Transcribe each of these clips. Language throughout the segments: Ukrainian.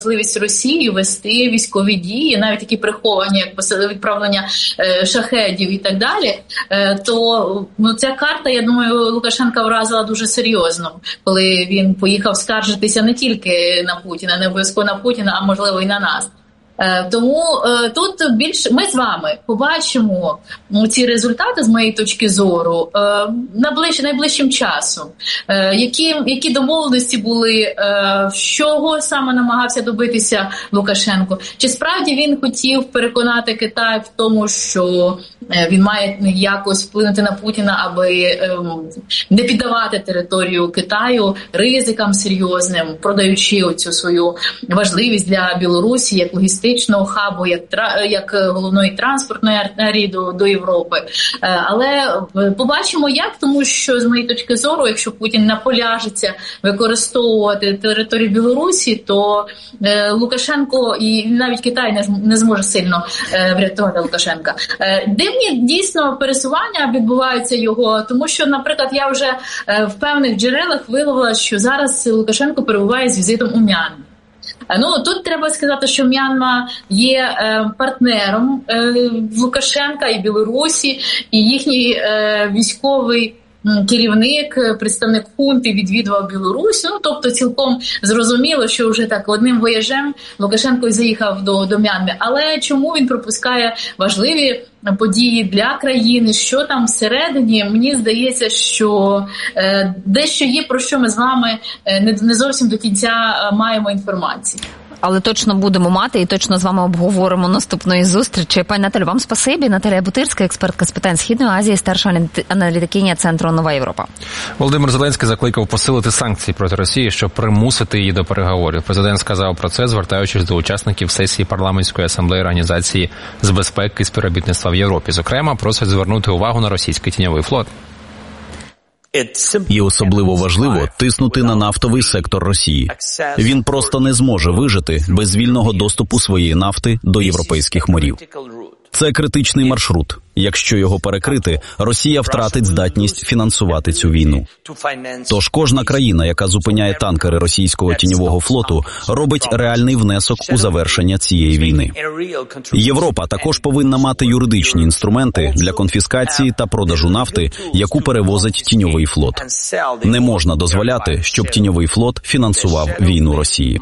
можливість Росії вести військові дії, навіть такі приховані, як відправлення шахедів і так далі, то ця карта, я думаю, Лукашенка вразила дуже серйозно, коли він поїхав скаржитися не тільки на Путіна, не обов'язково на Путіна, а можливо і на нас. Тому тут більше ми з вами побачимо ці результати, з моєї точки зору, найближчим часом. Які домовленості були, чого саме намагався добитися Лукашенко? Чи справді він хотів переконати Китай в тому, що він має якось вплинути на Путіна, аби не піддавати територію Китаю ризикам серйозним, продаючи оцю свою важливість для Білорусі як логістичного хабу, як головної транспортної артерії до Європи. Але побачимо як, тому що, з моєї точки зору, якщо Путін наполяжеться використовувати територію Білорусі, то Лукашенко і навіть Китай не зможе сильно врятувати Лукашенка. Дивні дійсно пересування відбуваються його, тому що, наприклад, я вже в певних джерелах виловила, що зараз Лукашенко перебуває з візитом у М'янмі. Тут треба сказати, що М'янма є партнером Лукашенка і Білорусі, і їхній військовий керівник, представник хунти відвідував Білорусь. Тобто цілком зрозуміло, що вже так одним вояжем Лукашенко заїхав до М'янми. Але чому він пропускає важливі події для країни, що там всередині? Мені здається, що дещо є, про що ми з вами не зовсім до кінця маємо інформацію. Але точно будемо мати і точно з вами обговоримо наступної зустрічі. Пані Наталю, вам спасибі. Наталія Бутирська, експертка з питань Східної Азії, старша аналітикиня Центру «Нова Європа». Володимир Зеленський закликав посилити санкції проти Росії, щоб примусити її до переговорів. Президент сказав про це, звертаючись до учасників сесії парламентської асамблеї Організації з безпеки і співробітництва в Європі. Зокрема, просить звернути увагу на російський тіньовий флот. І особливо важливо тиснути на нафтовий сектор Росії. Він просто не зможе вижити без вільного доступу своєї нафти до європейських морів. Це критичний маршрут. Якщо його перекрити, Росія втратить здатність фінансувати цю війну. Тож кожна країна, яка зупиняє танкери російського тіньового флоту, робить реальний внесок у завершення цієї війни. Європа також повинна мати юридичні інструменти для конфіскації та продажу нафти, яку перевозить тіньовий флот. Не можна дозволяти, щоб тіньовий флот фінансував війну Росії.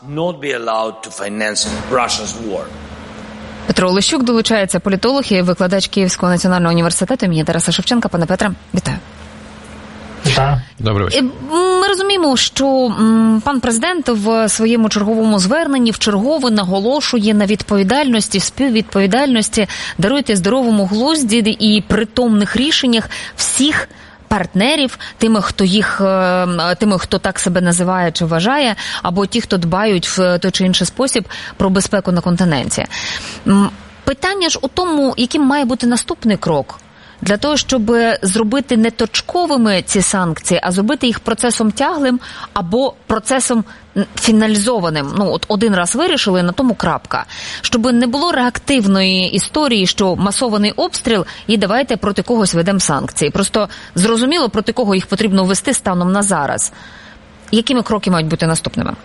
Петро Олещук долучається, політолог і викладач Київського національного університету імені Тараса Шевченка. Пане Петре, вітаю. Добрий вечір. Ми розуміємо, що пан президент в своєму черговому зверненні вчергове наголошує на відповідальності, співвідповідальності, даруйте, здоровому глузді і притомних рішеннях всіх партнерів, тими, хто так себе називає чи вважає, або ті, хто дбають в той чи інший спосіб про безпеку на континенті. Питання ж у тому, яким має бути наступний крок для того, щоб зробити не точковими ці санкції, а зробити їх процесом тяглим або процесом фіналізованим. От один раз вирішили, на тому крапка. Щоб не було реактивної історії, що масований обстріл і давайте проти когось ведемо санкції. Просто зрозуміло, проти кого їх потрібно ввести станом на зараз. Якими кроки мають бути наступними?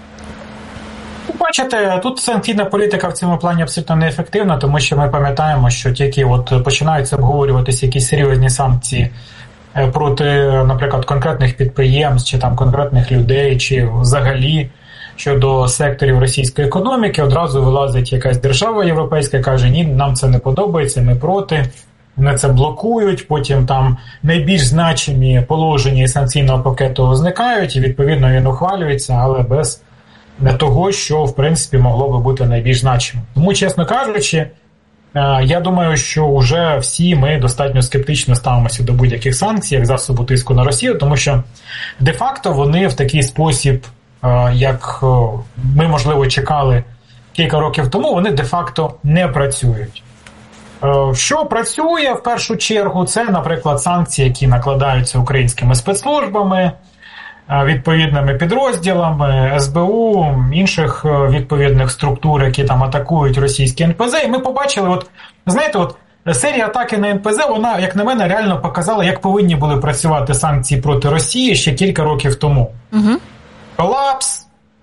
Бачите, тут санкційна політика в цьому плані абсолютно неефективна, тому що ми пам'ятаємо, що тільки починаються обговорюватися якісь серйозні санкції проти, наприклад, конкретних підприємств, чи там конкретних людей, чи взагалі щодо секторів російської економіки, одразу вилазить якась держава європейська і каже, ні, нам це не подобається, ми проти, вони це блокують, потім там найбільш значимі положення санкційного пакету зникають, і відповідно він ухвалюється, але без того, що, в принципі, могло би бути найбільш значимим. Тому, чесно кажучи, я думаю, що вже всі ми достатньо скептично ставимося до будь-яких санкцій, як засобу тиску на Росію, тому що де-факто вони в такий спосіб, як ми, можливо, чекали кілька років тому, вони де-факто не працюють. Що працює, в першу чергу, це, наприклад, санкції, які накладаються українськими спецслужбами, відповідними підрозділами, СБУ, інших відповідних структур, які там атакують російські НПЗ. І ми побачили, серія атаки на НПЗ, вона, як на мене, реально показала, як повинні були працювати санкції проти Росії ще кілька років тому. Колапс,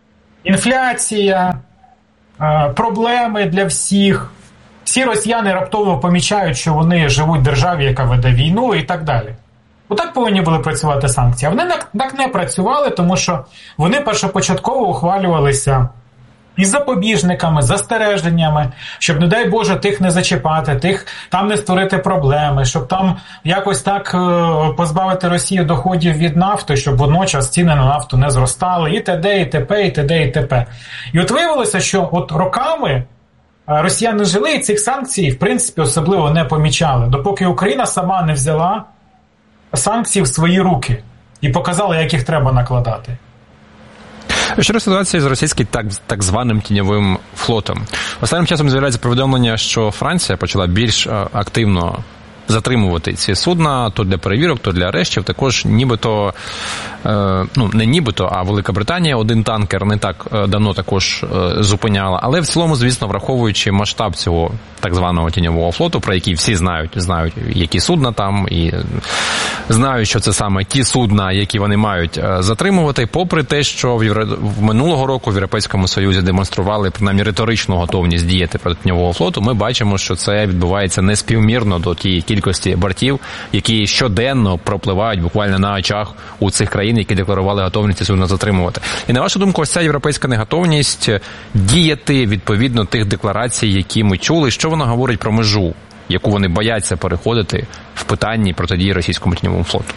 інфляція, проблеми для всіх. Всі росіяни раптово помічають, що вони живуть в державі, яка веде війну і так далі. Отак повинні були працювати санкції. А вони так не працювали, тому що вони першопочатково ухвалювалися із запобіжниками, застереженнями, щоб, не дай Боже, тих не зачіпати, тих там не створити проблеми, щоб там якось так позбавити Росію доходів від нафти, щоб водночас ціни на нафту не зростали, і т.д., і т.п., і т.д., і т.п. І от виявилося, що от роками росіяни жили і цих санкцій, в принципі, особливо не помічали, допоки Україна сама не взяла санкції в свої руки і показала, як їх треба накладати. Щодо ситуації з російським так званим тіньовим флотом. Останнім часом з'являється повідомлення, що Франція почала більш активно затримувати ці судна, то для перевірок, то для арештів. Також нібито, не нібито, а Велика Британія один танкер не так давно також зупиняла. Але в цілому, звісно, враховуючи масштаб цього так званого тіньового флоту, про який всі знають, які судна там, і знають, що це саме ті судна, які вони мають затримувати, попри те, що в минулого року в Європейському Союзі демонстрували принаймні риторичну готовність діяти проти тіньового флоту, ми бачимо, що це відбувається неспівмірно до тієї кількості бортів, які щоденно пропливають буквально на очах у цих країн, які декларували готовність ці судна затримувати. І на вашу думку, ось ця європейська неготовність діяти відповідно тих декларацій, які ми чули, що вона говорить про межу, яку вони бояться переходити в питанні протидії російському тіньовому флоту?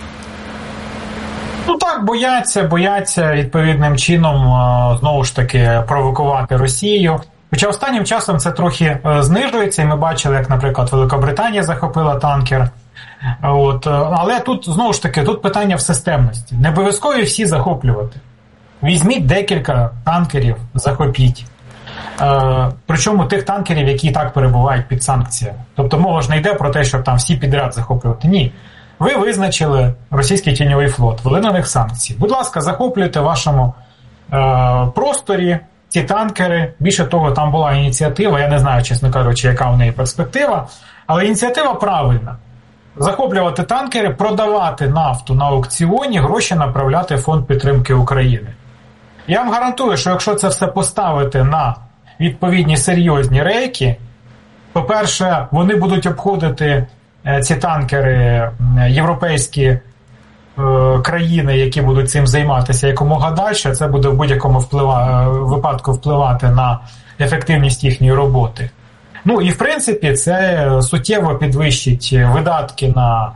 Так, бояться відповідним чином, знову ж таки, провокувати Росію. Хоча останнім часом це трохи знижується, і ми бачили, як, наприклад, Великобританія захопила танкер. Але тут, знову ж таки, тут питання в системності. Не обов'язково всі захоплювати. Візьміть декілька танкерів, захопіть. Причому тих танкерів, які і так перебувають під санкціями. Тобто мова ж не йде про те, щоб там всі підряд захоплювати. Ні. Ви визначили російський тіньовий флот, ввели на них санкції. Будь ласка, захоплюйте в вашому просторі ці танкери. Більше того, там була ініціатива, я не знаю, чесно кажучи, яка в неї перспектива, але ініціатива правильна. Захоплювати танкери, продавати нафту на аукціоні, гроші направляти в фонд підтримки України. Я вам гарантую, що якщо це все поставити на відповідні серйозні рейки, по-перше, вони будуть обходити ці танкери європейські країни, які будуть цим займатися якомога далі, це буде в будь-якому випадку впливати на ефективність їхньої роботи. І, в принципі, це суттєво підвищить видатки на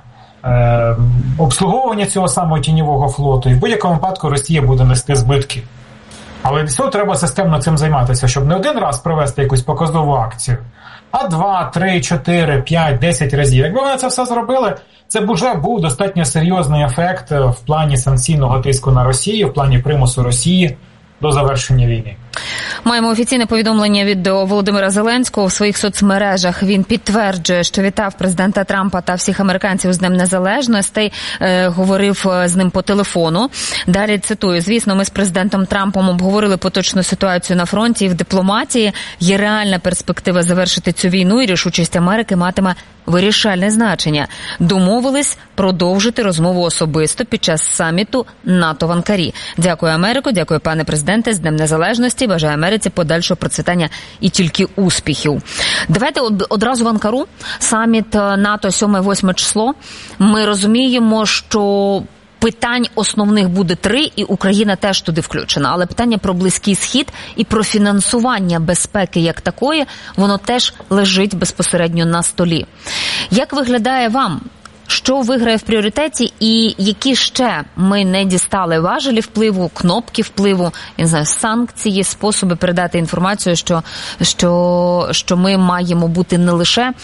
обслуговування цього самого тіньового флоту, і в будь-якому випадку Росія буде нести збитки. Але для цього треба системно цим займатися, щоб не один раз провести якусь показову акцію, а 2, 3, 4, 5, 10 разів. Якби вони це все зробили, це б уже був достатньо серйозний ефект в плані санкційного тиску на Росію, в плані примусу Росії до завершення війни. Маємо офіційне повідомлення від Володимира Зеленського в своїх соцмережах. Він підтверджує, що вітав президента Трампа та всіх американців з Днем Незалежності, говорив з ним по телефону. Далі цитую: «Звісно, ми з президентом Трампом обговорили поточну ситуацію на фронті і в дипломатії. Є реальна перспектива завершити цю війну, і рішучість Америки матиме вирішальне значення. Домовились продовжити розмову особисто під час саміту НАТО в Анкарі. Дякую, Америко, дякую, пане президенте, з Днем Незалежності. Бажаю Америці подальшого процвітання і тільки успіхів». Давайте одразу в Анкару. Саміт НАТО 7-8 число. Ми розуміємо, що питань основних буде 3, і Україна теж туди включена. Але питання про Близький Схід і про фінансування безпеки як такої, воно теж лежить безпосередньо на столі. Як виглядає вам? Що виграє в пріоритеті і які ще ми не дістали важелі впливу, кнопки впливу, я не знаю, санкції, способи передати інформацію, що ми маємо бути не лише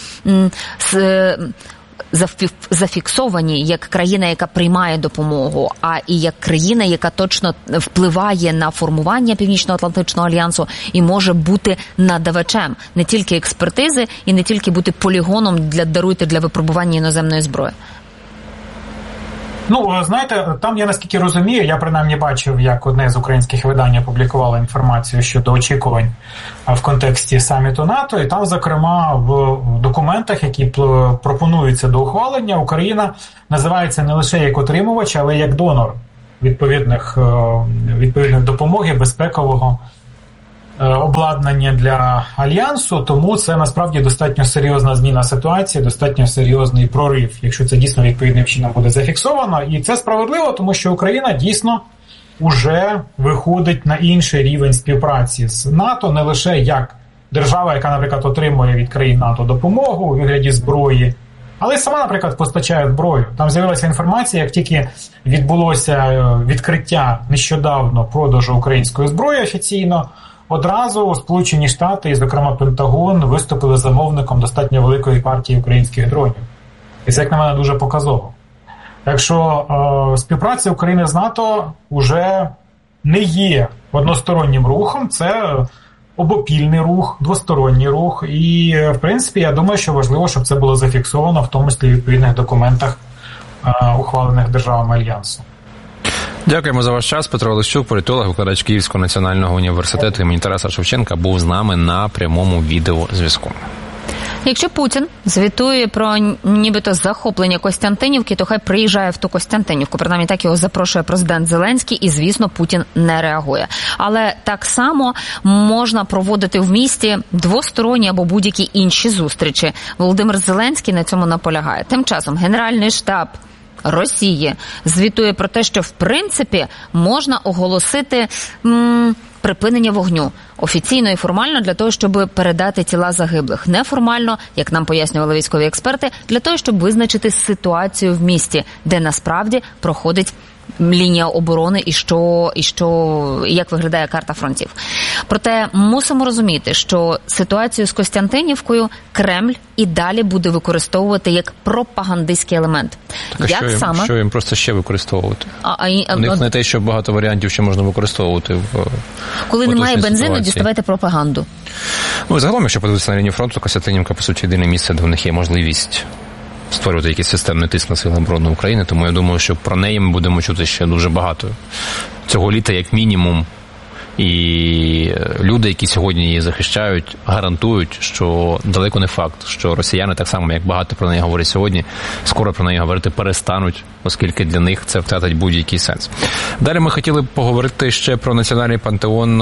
зафіксовані як країна, яка приймає допомогу, а і як країна, яка точно впливає на формування Північно-Атлантичного альянсу і може бути надавачем не тільки експертизи і не тільки бути полігоном для випробування іноземної зброї. Знаєте, там, я наскільки розумію, я принаймні бачив, як одне з українських видань опублікувало інформацію щодо очікувань в контексті саміту НАТО, і там, зокрема, в документах, які пропонуються до ухвалення, Україна називається не лише як отримувач, але як донор відповідних допомоги безпекового обладнання для Альянсу, тому це насправді достатньо серйозна зміна ситуації, достатньо серйозний прорив, якщо це дійсно відповідним чином буде зафіксовано. І це справедливо, тому що Україна дійсно уже виходить на інший рівень співпраці з НАТО, не лише як держава, яка, наприклад, отримує від країн НАТО допомогу у вигляді зброї, але й сама, наприклад, постачає зброю. Там з'явилася інформація, як тільки відбулося відкриття нещодавно продажу української зброї офіційно, одразу Сполучені Штати і, зокрема, Пентагон виступили замовником достатньо великої партії українських дронів. І це, як на мене, дуже показово. Так що співпраця України з НАТО вже не є одностороннім рухом, це обопільний рух, двосторонній рух. І, в принципі, я думаю, що важливо, щоб це було зафіксовано, в тому числі в відповідних документах, ухвалених державами Альянсу. Дякуємо за ваш час. Петро Олещук, політолог, викладач Київського національного університету імені Тараса Шевченка, був з нами на прямому відеозв'язку. Якщо Путін звітує про нібито захоплення Костянтинівки, то хай приїжджає в ту Костянтинівку. Принаймні так його запрошує президент Зеленський, і, звісно, Путін не реагує. Але так само можна проводити в місті двосторонні або будь-які інші зустрічі. Володимир Зеленський на цьому наполягає. Тим часом Генеральний штаб Росії звітує про те, що в принципі можна оголосити припинення вогню офіційно і формально для того, щоб передати тіла загиблих. Неформально, як нам пояснювали військові експерти, для того, щоб визначити ситуацію в місті, де насправді проходить лінія оборони і як виглядає карта фронтів. Проте мусимо розуміти, що ситуацію з Костянтинівкою Кремль і далі буде використовувати як пропагандистський елемент. Так, що їм просто ще використовувати? У них не те, що багато варіантів ще можна використовувати в коли немає бензину, ситуації. діставайте пропаганду. Ну, загалом, якщо подивитися на лінію фронту, Костянтинівка, по суті, єдине місце, де в них є можливість створювати якийсь системний тиск на Сили оборони України, тому я думаю, що про неї ми будемо чути ще дуже багато. Цього літа, як мінімум, і люди, які сьогодні її захищають, гарантують, що далеко не факт, що росіяни, так само, як багато про неї говорять сьогодні, скоро про неї говорити перестануть, оскільки для них це втратить будь-який сенс. Далі ми хотіли поговорити ще про національний пантеон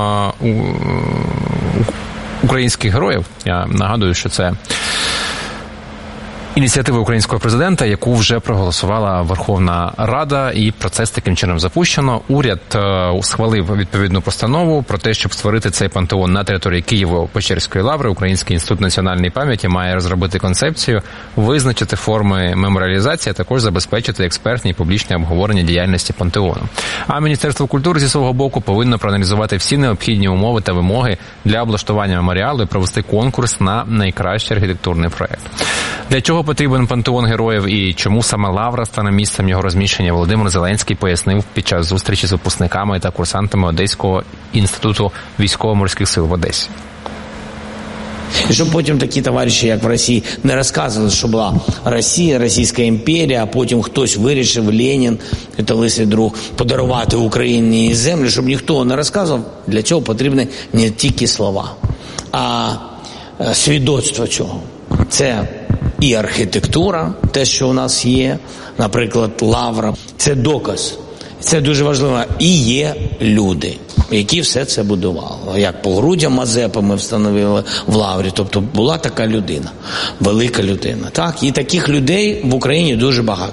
українських героїв. Я нагадую, що це ініціатива українського президента, яку вже проголосувала Верховна Рада, і процес таким чином запущено. Уряд схвалив відповідну постанову про те, щоб створити цей пантеон на території Києво-Печерської лаври. Український інститут національної пам'яті має розробити концепцію, визначити форми меморіалізації, а також забезпечити експертні і публічні обговорення діяльності пантеону. А Міністерство культури зі свого боку повинно проаналізувати всі необхідні умови та вимоги для облаштування меморіалу і провести конкурс на найкращий архітектурний проект. Для чого потрібен пантеон героїв і чому саме Лавра стане місцем його розміщення, Володимир Зеленський пояснив під час зустрічі з випускниками та курсантами Одеського інституту військово-морських сил в Одесі. І щоб потім такі товариші, як в Росії, не розказували, що була Росія, Російська імперія, а потім хтось вирішив, Ленін, це лисий друг, подарувати Україні землю, щоб ніхто не розказував. Для цього потрібні не тільки слова, а свідоцтво цього. Це і архітектура, те, що у нас є, наприклад, Лавра, це доказ. Це дуже важливо. І є люди, які все це будували. Як погруддя Мазепи ми встановили в Лаврі. Тобто була така людина, велика людина. Так? І таких людей в Україні дуже багато.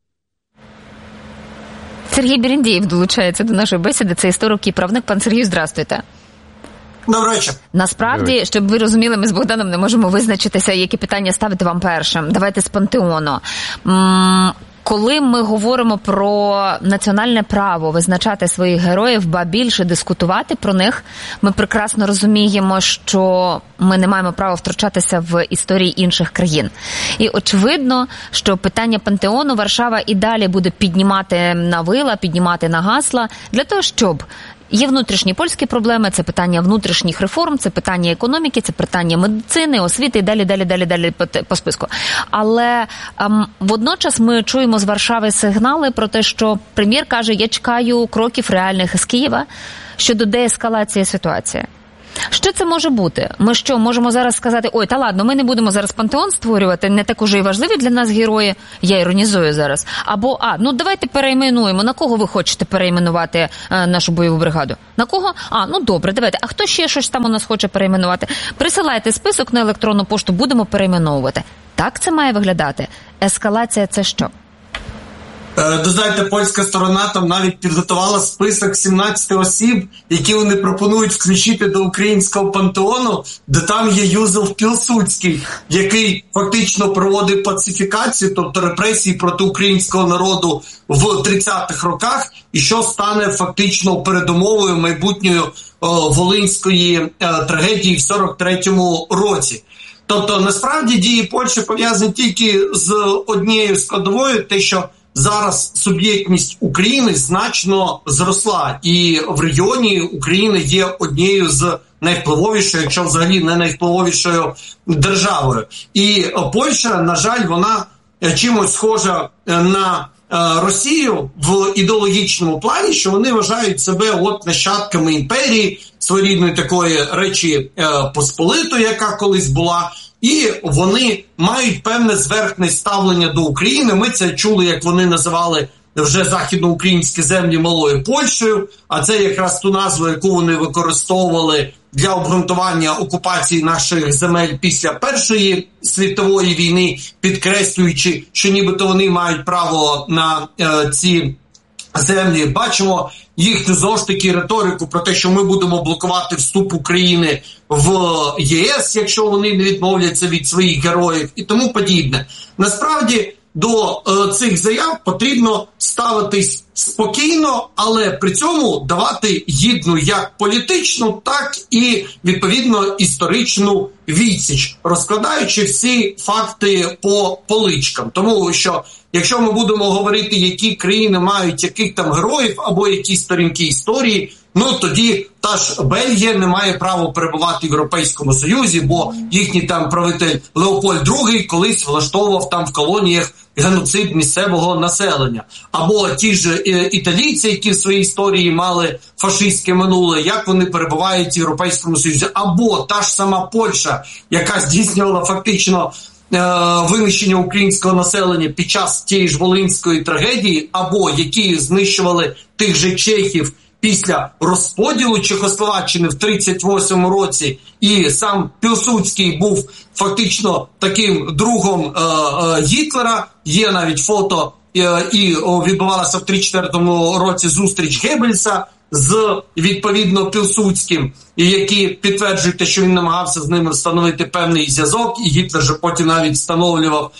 Сергій Берендєєв долучається до нашої бесіди. Це історик і правник. Пан Сергій, здрастуйте. Добрий вечір. Насправді, щоб ви розуміли, ми з Богданом не можемо визначитися, які питання ставити вам першим. Давайте з пантеону. Коли ми говоримо про національне право визначати своїх героїв, ба більше дискутувати про них, ми прекрасно розуміємо, що ми не маємо права втручатися в історії інших країн. І очевидно, що питання пантеону Варшава і далі буде піднімати на вила, піднімати на гасла, для того, щоб є внутрішні польські проблеми, це питання внутрішніх реформ, це питання економіки, це питання медицини, освіти і далі по списку. Але водночас ми чуємо з Варшави сигнали про те, що прем'єр каже, я чекаю кроків реальних з Києва щодо деескалації ситуації. Що це може бути? Ми що, можемо зараз сказати, ой, та ладно, ми не будемо зараз пантеон створювати, не так уже і важливі для нас герої, я іронізую зараз. Або, ну давайте перейменуємо, на кого ви хочете перейменувати нашу бойову бригаду? На кого? Ну добре, давайте. А хто ще щось там у нас хоче перейменувати? Присилайте список на електронну пошту, будемо перейменовувати. Так це має виглядати? Ескалація – це що? Знаєте, польська сторона там навіть підготувала список 17 осіб, які вони пропонують включити до українського пантеону, де там є Юзеф Пілсудський, який фактично проводив пацифікацію, тобто репресії проти українського народу в 30-х роках, і що стане фактично передумовою майбутньої волинської трагедії в 43-му році. Тобто, насправді, дії Польщі пов'язані тільки з однією складовою, те, що зараз суб'єктність України значно зросла, і в регіоні Україна є однією з найвпливовішою, якщо взагалі не найвпливовішою державою. І Польща, на жаль, вона чимось схожа на Росію в ідеологічному плані, що вони вважають себе нащадками імперії, своєрідної такої речі Посполитої, яка колись була, і вони мають певне зверхне ставлення до України. Ми це чули, як вони називали вже західноукраїнські землі Малою Польщею, а це якраз ту назву, яку вони використовували для обґрунтування окупації наших земель після Першої світової війни, підкреслюючи, що нібито вони мають право на ці землі. Бачимо їхню знову ж таки риторику про те, що ми будемо блокувати вступ України в ЄС, якщо вони не відмовляться від своїх героїв і тому подібне. Насправді, до цих заяв потрібно ставитись спокійно, але при цьому давати гідну як політичну, так і, відповідно, історичну відсіч, розкладаючи всі факти по поличкам. Тому що, якщо ми будемо говорити, які країни мають яких там героїв або які сторінки історії, тоді та ж Бельгія не має права перебувати в Європейському Союзі, бо їхній там правитель Леопольд II колись влаштовував там в колоніях геноцид місцевого населення. Або ті ж італійці, які в своїй історії мали фашистське минуле, як вони перебувають в Європейському Союзі. Або та ж сама Польща, яка здійснювала фактично винищення українського населення під час тієї ж Волинської трагедії, або які знищували тих же чехів після розподілу Чехословаччини в 1938 році, і сам Пілсудський був фактично таким другом Гітлера, є навіть фото, і відбувалася в 1934 році зустріч Геббельса з, відповідно, Пілсудським, які підтверджують те, що він намагався з ними встановити певний зв'язок, і Гітлер же потім навіть встановлював,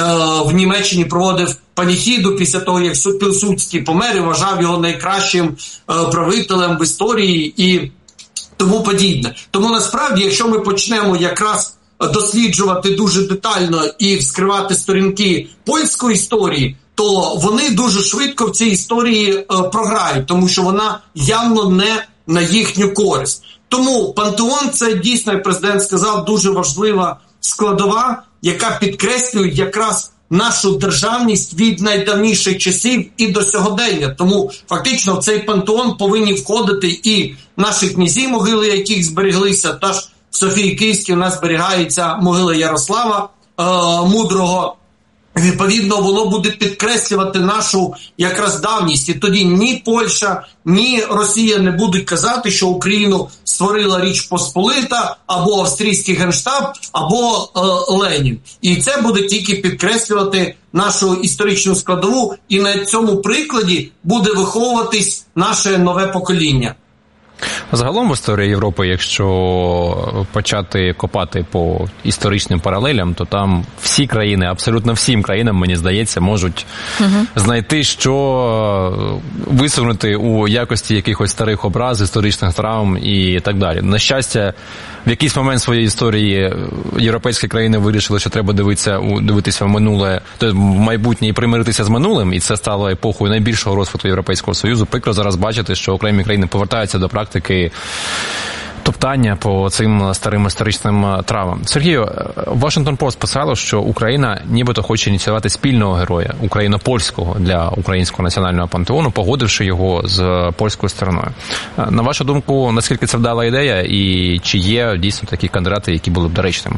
в Німеччині проводив паніхіду після того, як Пілсудський помер, і вважав його найкращим правителем в історії і тому подібне. Тому насправді, якщо ми почнемо якраз досліджувати дуже детально і вскривати сторінки польської історії, то вони дуже швидко в цій історії програють, тому що вона явно не на їхню користь. Тому пантеон – це дійсно, як президент сказав, дуже важлива складова, яка підкреслює якраз нашу державність від найдавніших часів і до сьогодення. Тому фактично в цей пантеон повинні входити і наші князі, могили яких збереглися, та ж в Софії Київській у нас зберігається могила Ярослава Мудрого. Відповідно, воно буде підкреслювати нашу якраз давність. І тоді ні Польща, ні Росія не будуть казати, що Україну створила Річ Посполита, або австрійський Генштаб, або Ленін. І це буде тільки підкреслювати нашу історичну складову, і на цьому прикладі буде виховуватись наше нове покоління. Загалом в історії Європи, якщо почати копати по історичним паралелям, то там всі країни, абсолютно всім країнам, мені здається, можуть знайти, що висунути у якості якихось старих образ, історичних травм і так далі. На щастя, в якийсь момент своєї історії європейські країни вирішили, що треба дивитися в минуле, тобто в майбутнє і примиритися з минулим, і це стало епохою найбільшого розквіту Європейського Союзу. Прикро зараз бачити, що окремі країни повертаються до практики топтання по цим старим історичним травам. Сергію, Washington Post писало, що Україна нібито хоче ініціювати спільного героя, україно-польського, для українського національного пантеону, погодивши його з польською стороною. На вашу думку, наскільки це вдала ідея і чи є дійсно такі кандидати, які були б доречними?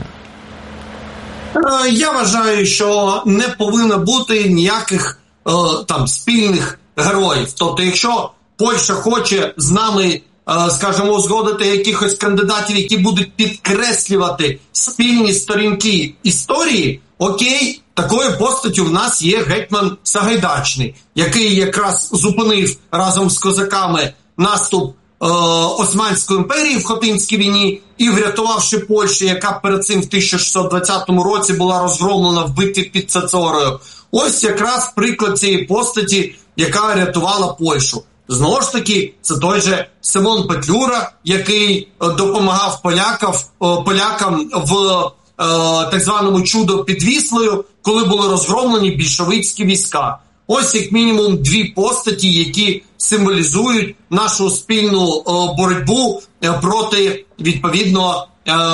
Я вважаю, що не повинно бути ніяких там спільних героїв. Тобто, якщо Польща хоче з нами, скажімо, узгодити якихось кандидатів, які будуть підкреслювати спільні сторінки історії, окей, такою постаттю в нас є гетьман Сагайдачний, який якраз зупинив разом з козаками наступ Османської імперії в Хотинській війні і врятувавши Польщу, яка перед цим в 1620 році була розгромлена в битві під Цацорою. Ось якраз приклад цієї постаті, яка рятувала Польщу. Знову ж таки, це той же Симон Петлюра, який допомагав полякам в так званому чудо під Віслою, коли були розгромлені більшовицькі війська. Ось як мінімум дві постаті, які символізують нашу спільну боротьбу проти, відповідно,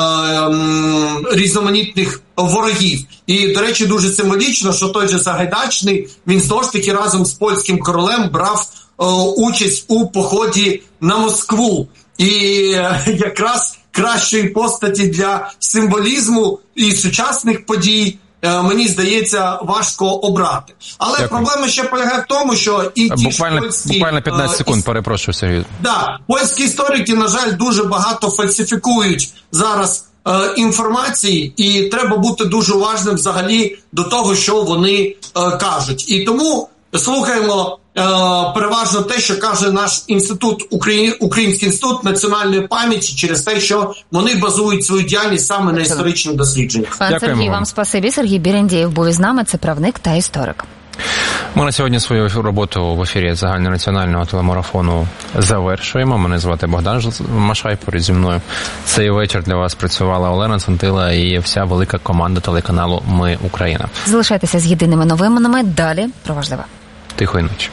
різноманітних ворогів. І, до речі, дуже символічно, що той же Сагайдачний, він знову ж таки разом з польським королем брав участь у поході на Москву. І якраз кращої постаті для символізму і сучасних подій, мені здається, важко обрати. Але Дякую. Проблема ще полягає в тому, що і ті буквально 15 секунд, перепрошую, Сергій. Да, польські історики, на жаль, дуже багато фальсифікують зараз інформації, і треба бути дуже уважним взагалі до того, що вони кажуть. І тому слухаємо переважно те, що каже наш інститут, Український інститут національної пам'яті, через те, що вони базують свою діяльність саме на історичних дослідженнях. Пан Сергій, вам спасибі. Сергій Бірендєєв був із нами, це правник та історик. Ми на сьогодні свою роботу в ефірі загальнонаціонального телемарафону завершуємо. Мене звати Богдан Машай, поряд зі мною. Цей вечір для вас працювала Олена Центила і вся велика команда телеканалу «Ми Україна». Залишайтеся з єдиними новинами. Далі про важливе. Тихої ночі.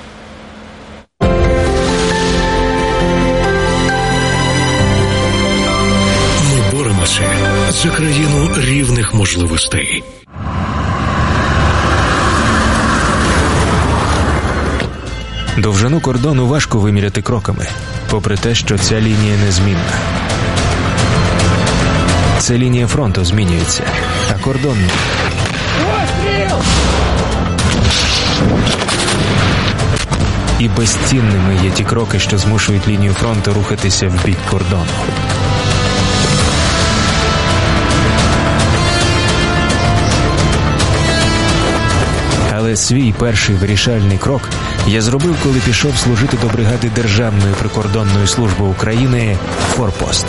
Ми боремося за країну рівних можливостей. Довжину кордону важко виміряти кроками, попри те, що ця лінія незмінна. Ця лінія фронту змінюється, а кордон... І безцінними є ті кроки, що змушують лінію фронту рухатися в бік кордону. Але свій перший вирішальний крок я зробив, коли пішов служити до бригади Державної прикордонної служби України «Форпост».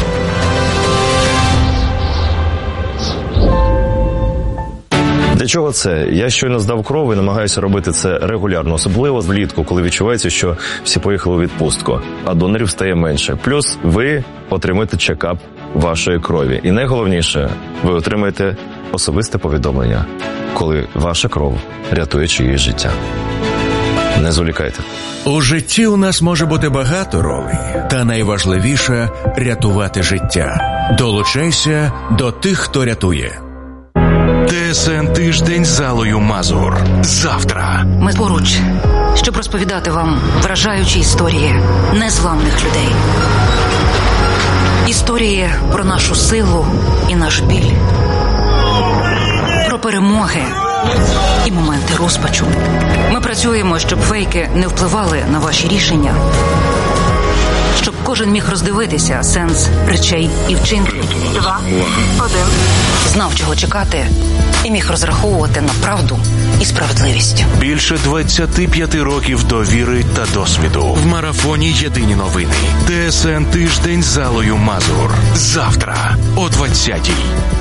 Для чого це? Я щойно здав кров і намагаюся робити це регулярно, особливо влітку, коли відчувається, що всі поїхали у відпустку, а донорів стає менше. Плюс ви отримаєте чекап вашої крові. І найголовніше, ви отримаєте особисте повідомлення, коли ваша кров рятує чиєсь життя. Не зволікайте. У житті у нас може бути багато ролей, та найважливіше – рятувати життя. Долучайся до тих, хто рятує. ТСН «Тиждень з Аллою Мазур». Завтра. Ми поруч, щоб розповідати вам вражаючі історії незламних людей. Історії про нашу силу і наш біль. Про перемоги і моменти розпачу. Ми працюємо, щоб фейки не впливали на ваші рішення. Щоб кожен міг роздивитися сенс речей і вчинків. 2, 1. Знав, чого чекати, і міг розраховувати на правду і справедливість. Більше 25 років довіри та досвіду. В марафоні «Єдині новини». ТСН «Тиждень з Аллою Мазур». Завтра о 20-й.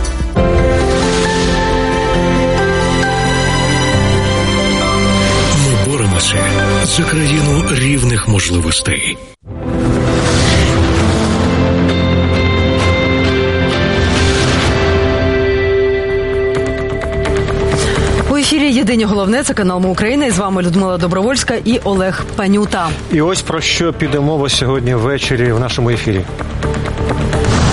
Ми боремося за країну рівних можливостей. У ефірі «Єдині головне» – це канал «Ми Україна». І з вами Людмила Добровольська і Олег Панюта. І ось про що піде мова сьогодні ввечері в нашому ефірі.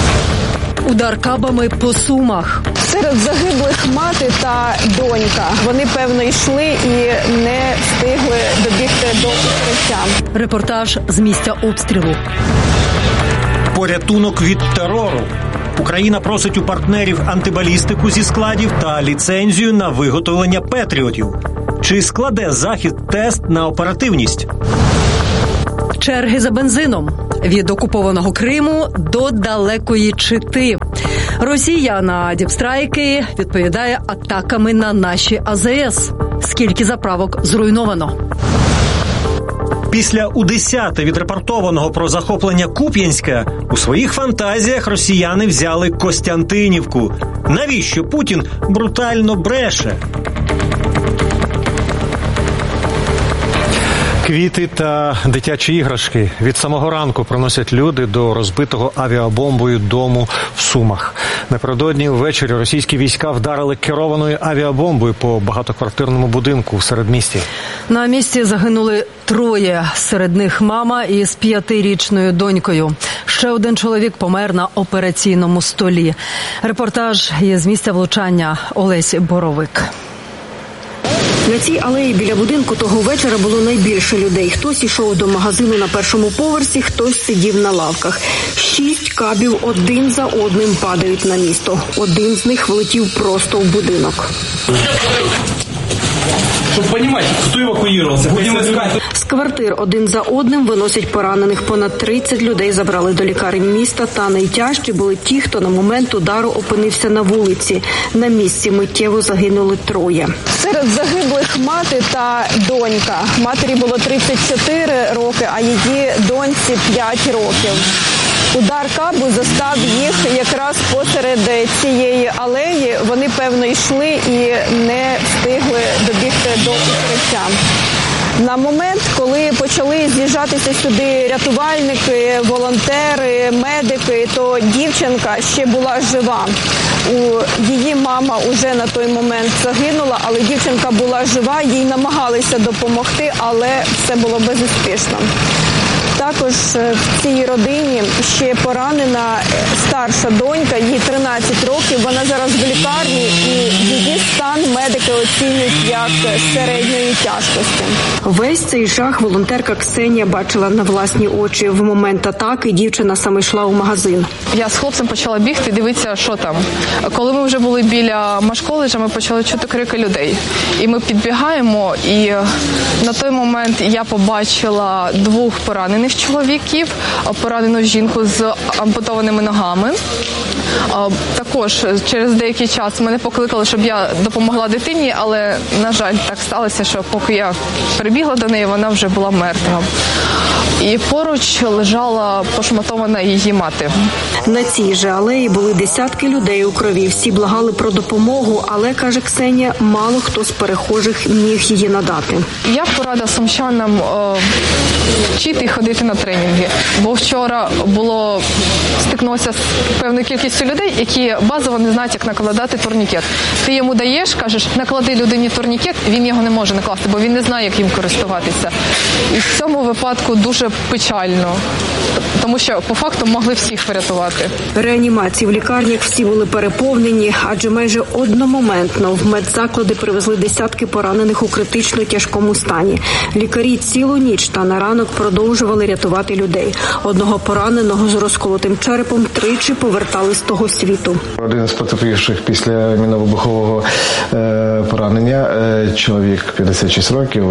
Удар кабами по Сумах. Серед загиблих мати та донька. Вони, певно, йшли і не встигли добігти до укриття. Репортаж з місця обстрілу. Порятунок від терору. Україна просить у партнерів антибалістику зі складів та ліцензію на виготовлення патріотів. Чи складе Захід тест на оперативність? Черги за бензином. Від окупованого Криму до далекої Чити. Росія на діпстрайки відповідає атаками на наші АЗС. Скільки заправок зруйновано? Після У-10 відрепортованого про захоплення Куп'янська у своїх фантазіях росіяни взяли Костянтинівку. Навіщо Путін брутально бреше? Квіти та дитячі іграшки від самого ранку приносять люди до розбитого авіабомбою дому в Сумах. Напередодні ввечері російські війська вдарили керованою авіабомбою по багатоквартирному будинку в середмісті. На місці загинули 3, серед них мама із 5-річною донькою. Ще один чоловік помер на операційному столі. Репортаж є з місця влучання. Олесь Боровик. На цій алеї біля будинку того вечора було найбільше людей. Хтось йшов до магазину на першому поверсі, хтось сидів на лавках. 6 кабів один за одним падають на місто. Один з них влетів просто в будинок. Щоб розуміти, хто евакуювався. З квартир один за одним виносять поранених. Понад 30 людей забрали до лікарень міста, та найтяжчі були ті, хто на момент удару опинився на вулиці. На місці миттєво загинули 3. Серед загиблих мати та донька. Матері було 34 роки, а її доньці 5 років. Удар кабу застав їх якраз посеред цієї алеї. Вони, певно, йшли і не встигли добігти до укриття. На момент, коли почали з'їжджатися сюди рятувальники, волонтери, медики, то дівчинка ще була жива. Її мама уже на той момент загинула, але дівчинка була жива, їй намагалися допомогти, але все було безуспішно. Також в цій родині ще поранена старша донька, їй 13 років, вона зараз в лікарні і її стан медики оцінюють як середньої тяжкості. Весь цей жах волонтерка Ксенія бачила на власні очі. В момент атаки дівчина саме йшла у магазин. Я з хлопцем почала бігти, дивитися, що там. Коли ми вже були біля Машколеджа, ми почали чути крики людей. І ми підбігаємо, і на той момент я побачила 2 поранених чоловіків, поранену жінку з ампутованими ногами. Також через деякий час мене покликали, щоб я допомогла дитині, але, на жаль, так сталося, що поки я прибігла до неї, вона вже була мертва. І поруч лежала пошматована її мати. На цій же алеї були десятки людей у крові. Всі благали про допомогу, але, каже Ксенія, мало хто з перехожих міг її надати. Я б порадила сумчанам вчити і ходити на тренінги. Бо вчора стикнулося з певною кількістю людей, які базово не знають, як накладати турнікет. Ти йому даєш, кажеш, наклади людині турнікет, він його не може накласти, бо він не знає, як їм користуватися. І в цьому випадку дуже печально, тому що по факту могли всіх врятувати. Реанімації в лікарнях всі були переповнені, адже майже одномоментно в медзаклади привезли десятки поранених у критично тяжкому стані. Лікарі цілу ніч та на ранок продовжували рятувати людей. Одного пораненого з розколотим черепом тричі повертали з того світу. Один з потерпівших після мінно-вибухового поранення, чоловік 56 років,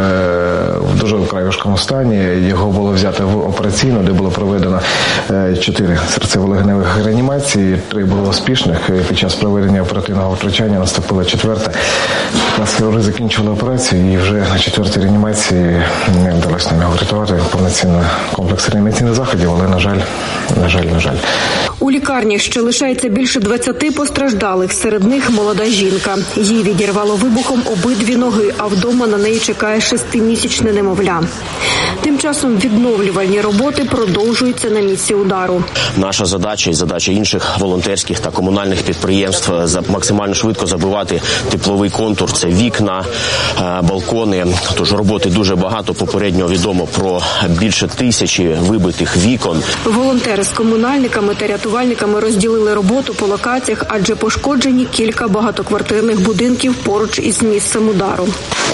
в дуже вкрай важкому стані. Його було взято в операційну, де було проведено 4 серцево-легеневих реанімації, 3 було успішних. Під час проведення оперативного втручання наступила 4-та. Хірурги закінчили операцію і вже на 4-й реанімації не вдалося на нього врятувати повноцінний комплекс реанімаційних заходів, але, на жаль. У лікарні ще лишається більше 20 постраждалих, серед них молода жінка. Їй відірвало вибухом обидві ноги, а вдома на неї чекає 6-місячне немовля. Тим часом відновлювальні роботи продовжуються продовжується на місці удару. Наша задача і задача інших волонтерських та комунальних підприємств максимально швидко забивати тепловий контур. Це вікна, балкони. Тож роботи дуже багато. Попередньо відомо про більше 1000 вибитих вікон. Волонтери з комунальниками та рятувальниками розділили роботу по локаціях, адже пошкоджені кілька багатоквартирних будинків поруч із місцем удару.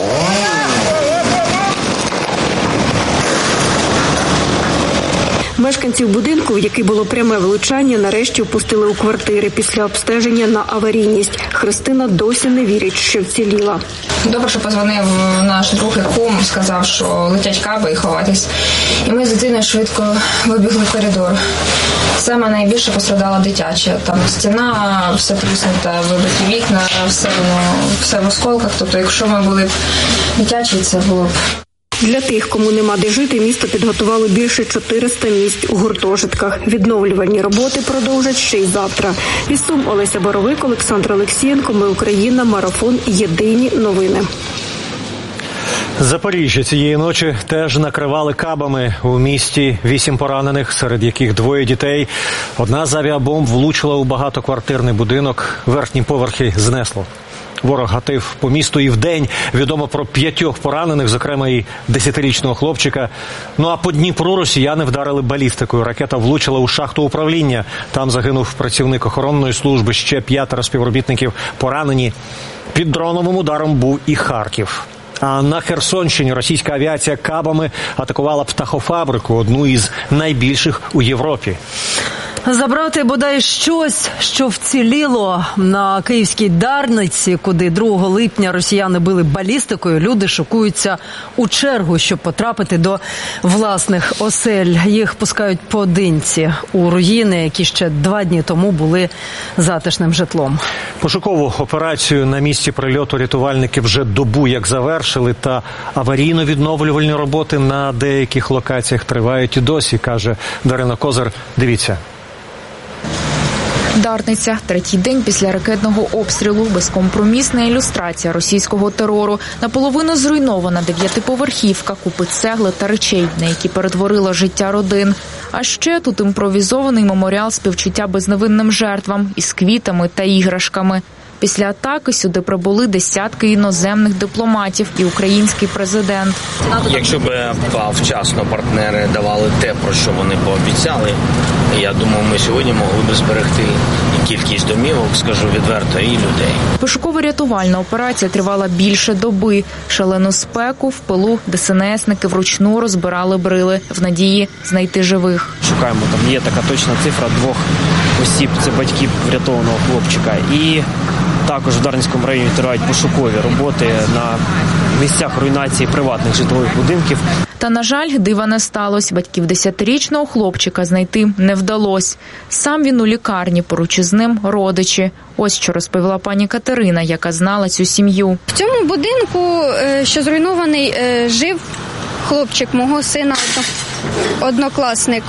Мешканців будинку, в який було пряме влучання, нарешті впустили у квартири після обстеження на аварійність. Христина досі не вірить, що вціліла. Добре, що позвонив наш друг і кум, сказав, що летять каби і ховатись. І ми з дитиною швидко вибігли в коридор. Саме найбільше пострадала дитяча. Там стіна, все тріснута, вибиті вікна, все в осколках. Тобто, якщо ми були б дитячі, це було б... Для тих, кому нема де жити, місто підготувало більше 400 місць у гуртожитках. Відновлювальні роботи продовжать ще й завтра. Із Сум Олеся Боровик, Олександр Олексієнко. Ми Україна. Марафон. Єдині новини. Запоріжжя цієї ночі теж накривали кабами. У місті 8 поранених, серед яких 2 дітей. Одна з авіабомб влучила у багатоквартирний будинок. Верхні поверхи знесло. Ворог гатив по місту і вдень. Відомо про 5 поранених, зокрема і 10-річного хлопчика. Ну а по Дніпру росіяни вдарили балістикою. Ракета влучила у шахту управління. Там загинув працівник охоронної служби, ще 5 співробітників поранені. Під дроновим ударом був і Харків. А на Херсонщині російська авіація кабами атакувала птахофабрику, одну із найбільших у Європі. Забрати бодай щось, що вціліло на київській Дарниці, куди 2 липня росіяни били балістикою. Люди шокуються у чергу, щоб потрапити до власних осель. Їх пускають поодинці у руїни, які ще 2 дні тому були затишним житлом. Пошукову операцію на місці прильоту рятувальники вже добу як завершили, та аварійно-відновлювальні роботи на деяких локаціях тривають і досі, каже Дарина Козир. Дивіться. Дарниця. 3-й день після ракетного обстрілу. Безкомпромісна ілюстрація російського терору. Наполовину зруйнована 9-поверхівка, купи цегли та речей, на які перетворило життя родин. А ще тут імпровізований меморіал співчуття безневинним жертвам із квітами та іграшками. Після атаки сюди прибули десятки іноземних дипломатів і український президент. Якщо б вчасно партнери давали те, про що вони пообіцяли, я думаю, ми сьогодні могли б зберегти і кількість домівок, скажу відверто, і людей. Пошуково-рятувальна операція тривала більше доби. Шалену спеку в пилу ДСНСники вручну розбирали брили в надії знайти живих. Шукаємо, там є така точна цифра 2 осіб, це батьків врятованого хлопчика. І також в Дарницькому районі тривають пошукові роботи на місцях руйнації приватних житлових будинків. Та, на жаль, дива не сталося. Батьків 10-річного хлопчика знайти не вдалося. Сам він у лікарні, поруч із ним родичі. Ось що розповіла пані Катерина, яка знала цю сім'ю. В цьому будинку, що зруйнований, жив хлопчик мого сина, однокласник.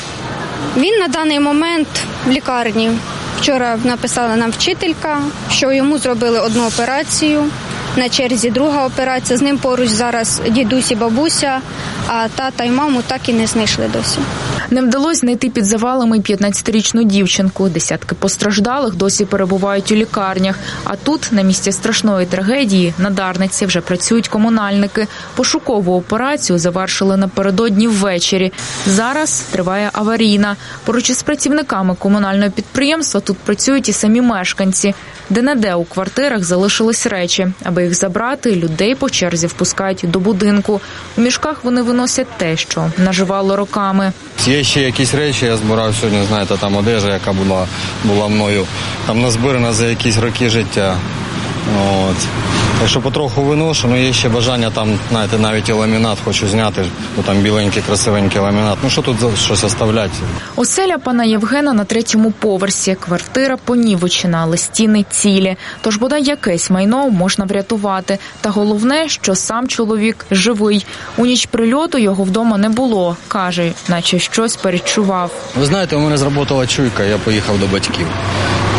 Він на даний момент в лікарні. Вчора написала нам вчителька, що йому зробили 1 операцію, на черзі 2 операція. З ним поруч зараз дідусь і бабуся, а тата і маму так і не знайшли досі. Не вдалося знайти під завалами 15-річну дівчинку. Десятки постраждалих досі перебувають у лікарнях. А тут, на місці страшної трагедії, на Дарниці вже працюють комунальники. Пошукову операцію завершили напередодні ввечері. Зараз триває аварійна. Поруч із працівниками комунального підприємства тут працюють і самі мешканці. Де-не-де у квартирах залишились речі. Аби їх забрати, людей по черзі впускають до будинку. У мішках вони виносять те, що наживало роками. Є ще якісь речі, я збирав сьогодні, знаєте, там одежа, яка була мною, там назбирана за якісь роки життя. От. Так що потроху виношу, але є ще бажання там, знаєте, навіть і ламінат хочу зняти, бо там біленький, красивенький ламінат. Ну що тут щось оставляти? Оселя пана Євгена на 3-му поверсі. Квартира понівечена, але стіни цілі. Тож бодай якесь майно можна врятувати. Та головне, що сам чоловік живий. У ніч прильоту його вдома не було. Каже, наче щось передчував. Ви знаєте, у мене зработала чуйка, я поїхав до батьків.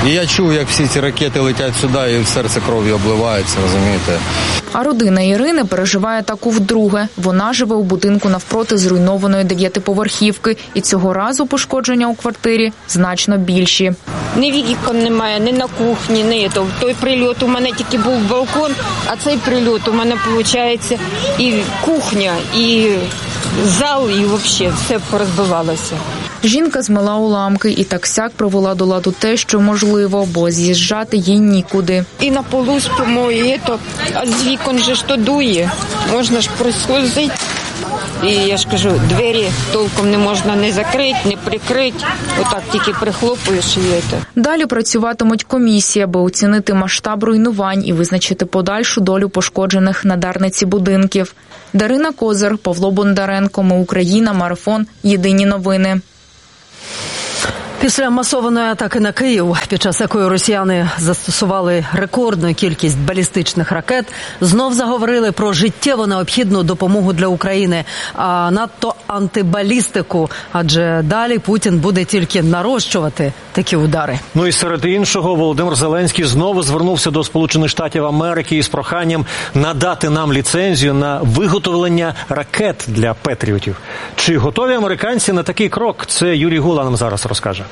І я чув, як всі ці ракети летять сюди, і серце кров'ю обливається, розумієте. А родина Ірини переживає таку вдруге. Вона живе у будинку навпроти зруйнованої 9-поверхівки. І цього разу пошкодження у квартирі значно більші. Ні вікон немає, ні на кухні, ні. Той прильот у мене тільки був балкон, а цей прильот у мене, виходить, і кухня, і зал, і взагалі все порозбивалося. Жінка змила уламки і так-сяк привела до ладу те, що можливо, бо з'їжджати їй нікуди. І на полу спимо, а з вікон же ж то дує, можна ж прослузити. І я ж кажу, двері толком не можна не закрити, не прикрити, отак тільки прихлопуєш і це. Далі працюватимуть комісії, аби оцінити масштаб руйнувань і визначити подальшу долю пошкоджених на Дарниці будинків. Дарина Козир, Павло Бондаренко, Ми Україна, Марафон, Єдині новини. Після масованої атаки на Київ, під час якої росіяни застосували рекордну кількість балістичних ракет, знов заговорили про життєво необхідну допомогу для України, а надто антибалістику, адже далі Путін буде тільки нарощувати такі удари. Ну і серед іншого, Володимир Зеленський знову звернувся до Сполучених Штатів Америки із проханням надати нам ліцензію на виготовлення ракет для Петріотів. Чи готові американці на такий крок? Це Юрій Гула нам зараз розкаже.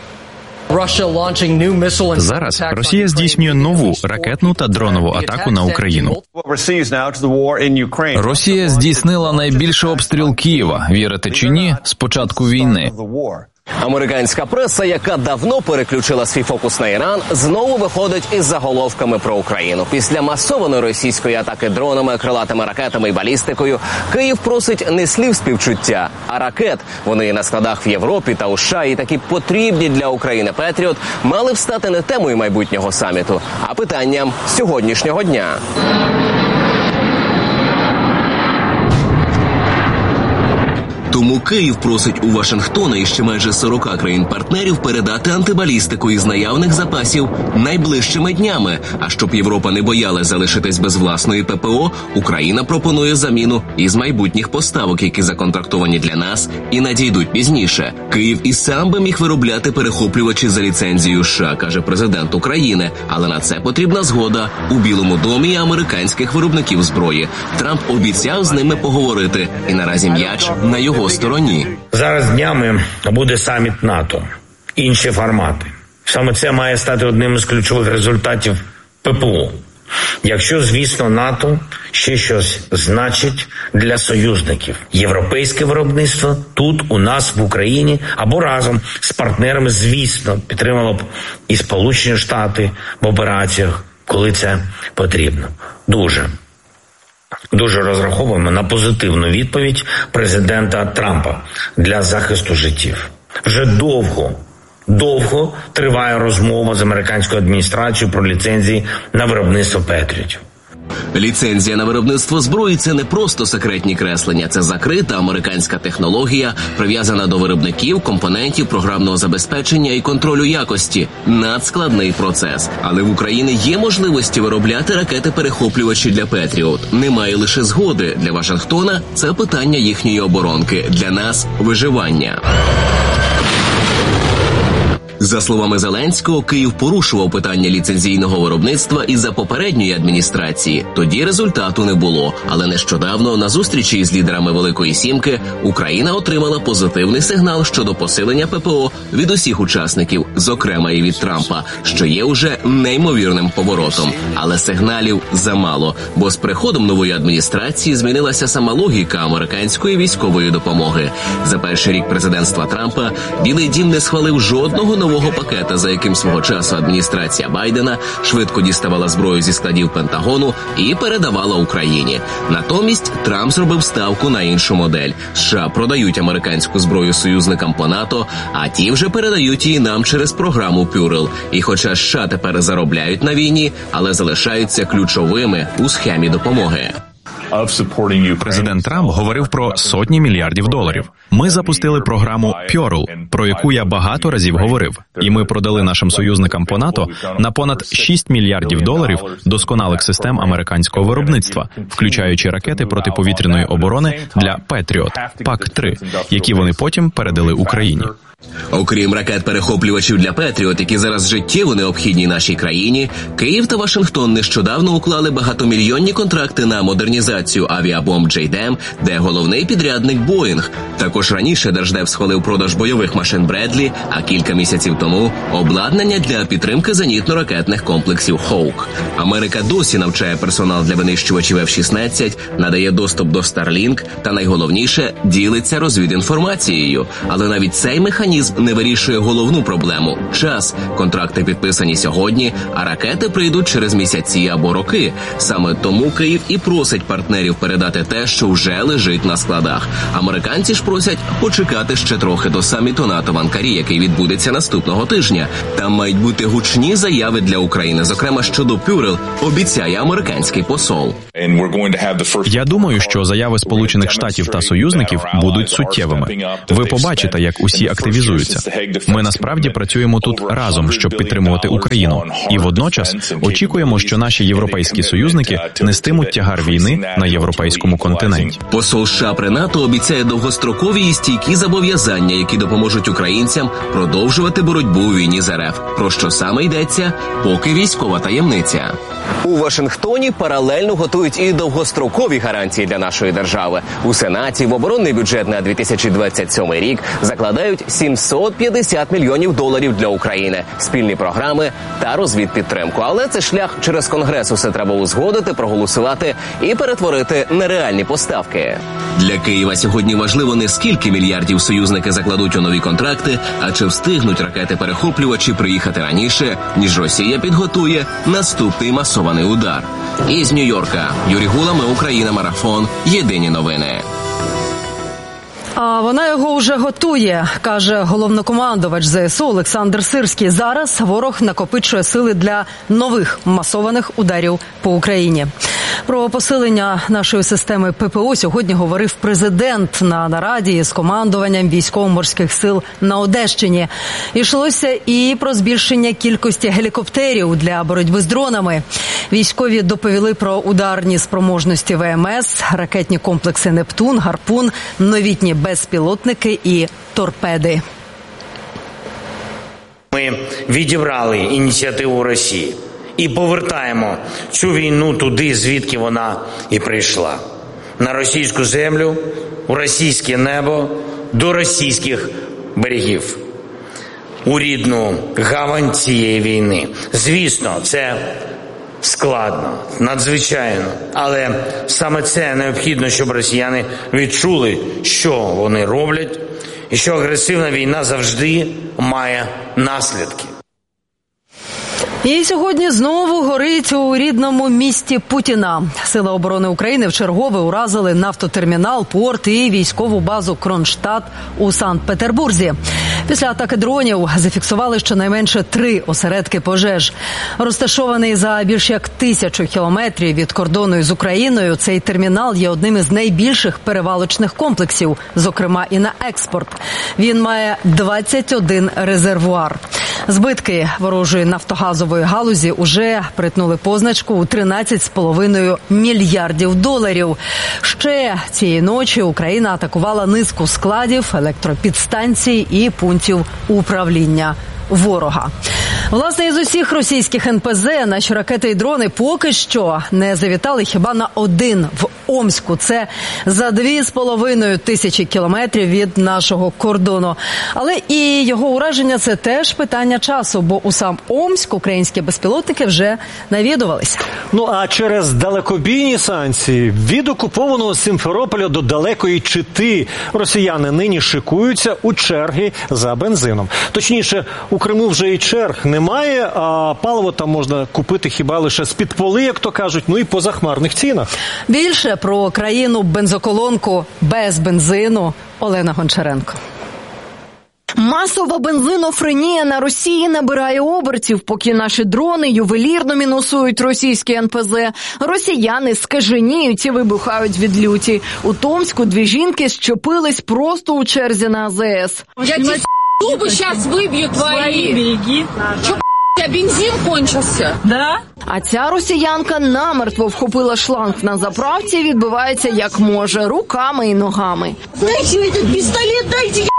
Зараз Росія здійснює нову ракетну та дронову атаку на Україну. Росія здійснила найбільший обстріл Києва, вірите чи ні, з початку війни. Американська преса, яка давно переключила свій фокус на Іран, знову виходить із заголовками про Україну. Після масованої російської атаки дронами, крилатими ракетами і балістикою, Київ просить не слів співчуття, а ракет. Вони є на складах в Європі та у США, і такі потрібні для України Петріот мали б стати не темою майбутнього саміту, а питанням сьогоднішнього дня. Тому Київ просить у Вашингтона і ще майже 40 країн-партнерів передати антибалістику із наявних запасів найближчими днями. А щоб Європа не боялась залишитись без власної ППО, Україна пропонує заміну із майбутніх поставок, які законтрактовані для нас і надійдуть пізніше. Київ і сам би міг виробляти перехоплювачі за ліцензією США, каже президент України. Але на це потрібна згода у Білому домі і американських виробників зброї. Трамп обіцяв з ними поговорити, і наразі м'яч на його стороні. Зараз днями буде саміт НАТО. Інші формати. Саме це має стати одним із ключових результатів ППО. Якщо, звісно, НАТО ще щось значить для союзників. Європейське виробництво тут, у нас, в Україні, або разом з партнерами, звісно, підтримало б і Сполучені Штати в операціях, коли це потрібно. Дуже розраховуємо на позитивну відповідь президента Трампа для захисту життів. Вже довго триває розмова з американською адміністрацією про ліцензії на виробництво Петріотів. Ліцензія на виробництво зброї – це не просто секретні креслення. Це закрита американська технологія, прив'язана до виробників, компонентів, програмного забезпечення і контролю якості. Надскладний процес. Але в Україні є можливості виробляти ракети-перехоплювачі для Петріот. Немає лише згоди. Для Вашингтона – це питання їхньої оборонки. Для нас – виживання. За словами Зеленського, Київ порушував питання ліцензійного виробництва і за попередньої адміністрації. Тоді результату не було. Але нещодавно на зустрічі із лідерами Великої Сімки Україна отримала позитивний сигнал щодо посилення ППО від усіх учасників, зокрема і від Трампа, що є уже неймовірним поворотом. Але сигналів замало, бо з приходом нової адміністрації змінилася сама логіка американської військової допомоги. За перший рік президентства Трампа Білий дім не схвалив жодного нового пакета, за яким свого часу адміністрація Байдена швидко діставала зброю зі складів Пентагону і передавала Україні. Натомість Трамп зробив ставку на іншу модель. США продають американську зброю союзникам по НАТО, а ті вже передають її нам через програму Пюрл. І хоча США тепер заробляють на війні, але залишаються ключовими у схемі допомоги. Президент Трамп говорив про сотні мільярдів доларів. Ми запустили програму Пюрл, про яку я багато разів говорив. І ми продали нашим союзникам по НАТО на понад 6 мільярдів доларів досконалих систем американського виробництва, включаючи ракети протиповітряної оборони для Петріот, ПАК-3, які вони потім передали Україні. Окрім ракет-перехоплювачів для «Петріот», які зараз життєво необхідні нашій країні, Київ та Вашингтон нещодавно уклали багатомільйонні контракти на модернізацію авіабомб JDAM, де головний підрядник «Боїнг». Також раніше Держдеп схвалив продаж бойових машин «Бредлі», а кілька місяців тому – обладнання для підтримки зенітно-ракетних комплексів «Хоук». Америка досі навчає персонал для винищувачів F-16, надає доступ до Starlink та, найголовніше, ділиться розвідінформацією. Але навіть цей механізм не вирішує головну проблему – час. Контракти підписані сьогодні, а ракети прийдуть через місяці або роки. Саме тому Київ і просить партнерів передати те, що вже лежить на складах. Американці ж просять почекати ще трохи до саміту НАТО в Анкарі, який відбудеться наступного тижня. Там мають бути гучні заяви для України, зокрема щодо Пюрел, обіцяє американський посол. Я думаю, що заяви Сполучених Штатів та союзників будуть суттєвими. Ви побачите, як усі активізуються. Ми насправді працюємо тут разом, щоб підтримувати Україну. І водночас очікуємо, що наші європейські союзники нестимуть тягар війни на європейському континенті. Посол США при НАТО обіцяє довгострокові і стійкі зобов'язання, які допоможуть українцям продовжувати боротьбу у війні з РФ. Про що саме йдеться, поки військова таємниця. У Вашингтоні паралельно готують і довгострокові гарантії для нашої держави. У Сенаті в оборонний бюджет на 2027 рік закладають $750 мільйонів для України, спільні програми та розвідпідтримку. Але це шлях через Конгрес. Усе треба узгодити, проголосувати і перетворити на реальні поставки. Для Києва сьогодні важливо не скільки мільярдів союзники закладуть у нові контракти, а чи встигнуть ракети-перехоплювачі приїхати раніше, ніж Росія підготує наступний масований удар. Із Нью-Йорка Юрій Гула, Ми Україна, Марафон. Єдині новини. А вона його вже готує, каже головнокомандувач ЗСУ Олександр Сирський. Зараз ворог накопичує сили для нових масованих ударів по Україні. Про посилення нашої системи ППО сьогодні говорив президент на нараді з командуванням військово-морських сил на Одещині. Йшлося і про збільшення кількості гелікоптерів для боротьби з дронами. Військові доповіли про ударні спроможності ВМС, ракетні комплекси «Нептун», «Гарпун», новітні безпілотники і торпеди. Ми відібрали ініціативу Росії і повертаємо цю війну туди, звідки вона і прийшла. На російську землю, у російське небо, до російських берегів. У рідну гавань цієї війни. Звісно, це складно, надзвичайно, але саме це необхідно, щоб росіяни відчули, що вони роблять, і що агресивна війна завжди має наслідки. І сьогодні знову горить у рідному місті Путіна. Сили оборони України вчергове уразили нафтотермінал, порт і військову базу Кронштадт у Санкт-Петербурзі. Після атаки дронів зафіксували щонайменше 3 осередки пожеж. Розташований за більш як 1000 кілометрів від кордону з Україною, цей термінал є одним із найбільших перевалочних комплексів, зокрема і на експорт. Він має 21 резервуар. Збитки ворожої нафтогазової галузі уже притнули позначку у $13,5 мільярдів. Ще цієї ночі Україна атакувала низку складів, електропідстанцій і пунктів управління ворога. Власне, із усіх російських НПЗ наші ракети і дрони поки що не завітали хіба на один в Омську. Це за 2500 кілометрів від нашого кордону. Але і його ураження – це теж питання часу, бо у сам Омськ українські безпілотники вже навідувалися. Ну а через далекобійні санкції від окупованого Сімферополя до далекої Чити росіяни нині шикуються у черги за бензином. Точніше, у Криму вже і черг немає, а паливо там можна купити хіба лише з-під поли, як то кажуть, ну і по захмарних цінах. Більше про країну-бензоколонку без бензину Олена Гончаренко. Масова бензинофренія на Росії набирає обертів, поки наші дрони ювелірно мінусують російські НПЗ. Росіяни скаженіють і вибухають від люті. У Томську 2 жінки щепились просто у черзі на АЗС. Я тебе зуби зараз виб'ю твої. Береги. Чо, у тебе бензин кончився? Да? А ця росіянка намертво вхопила шланг на заправці і відбивається як може, руками і ногами. Дайте этот пістолет, дайте,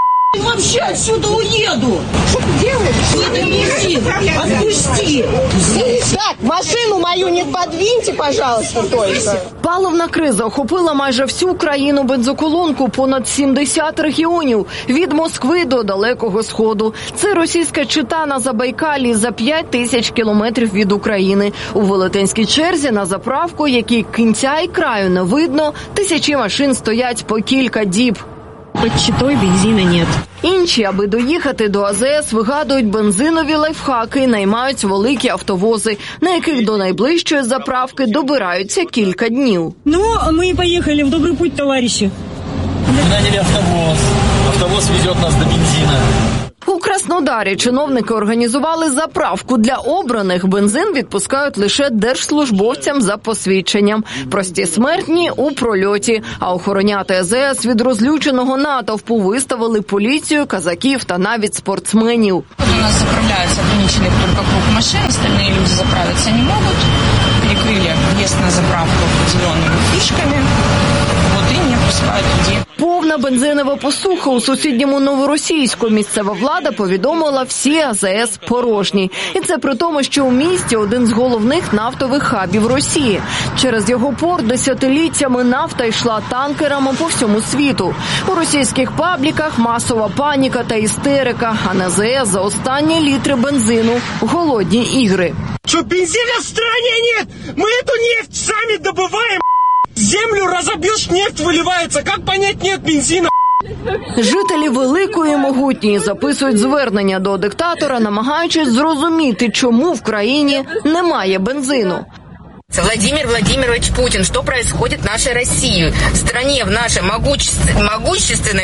вообще отсюда уеду. Что ты делаешь? Это бензин. Отпусти. Так, машину мою не подвиньте, пожалуйста, только. Паливна криза охопила майже всю країну бензоколонку, понад 70 регіонів, від Москви до Далекого Сходу. Це російська чита на Забайкалі за 5 тисяч кілометрів від України. У велетенській черзі на заправку, якій кінця і краю не видно, тисячі машин стоять по кілька діб. Під читою бензину нет. Інші, аби доїхати до АЗС, вигадують бензинові лайфхаки, наймають великі автовози, на яких до найближчої заправки добираються кілька днів. Ну, ми поїхали в добрий путь, товариші. Мы наняли автовоз. Автовоз везет нас до бензина. У Краснодарі чиновники організували заправку для обраних. Бензин відпускають лише держслужбовцям за посвідченням. Прості смертні у прольоті. А охороняти АЗС від розлюченого натовпу виставили поліцію, казаків та навіть спортсменів. У нас заправляются ограниченный только круг машин, остальные люди заправиться не могут. Перекрыли въезд на заправку определенными фишками. Вот и не пускают людей. Повна бензинова посуха у сусідньому Новоросійську. Місцева влада повідомила, всі АЗС порожні. І це при тому, що у місті один з головних нафтових хабів Росії. Через його порт десятиліттями нафта йшла танкерами по всьому світу. У російських пабліках масова паніка та істерика, а на АЗС за останні літри бензину голодні ігри. Что, бензина в стране нет? Мы эту нефть сами добываем. Землю разобьешь, нефть выливается. Как понять, нет бензина? Жителі Великої Могутньої записують звернення до диктатора, намагаючись зрозуміти, чому в країні немає бензину. Владимир Владимирович Путин, что происходит в нашей России? В стране, в нашей могущественной